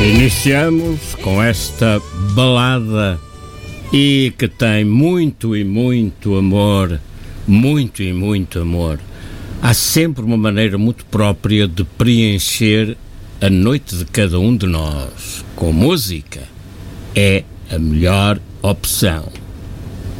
Iniciamos com esta balada e que tem muito e muito amor, muito e muito amor. Há sempre uma maneira muito própria de preencher a noite de cada um de nós. Com música é a melhor opção.